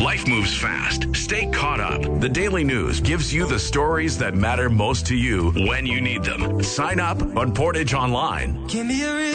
Life moves fast. Stay caught up. The Daily News gives you the stories that matter most to you when you need them. Sign up on Portage Online. Give me a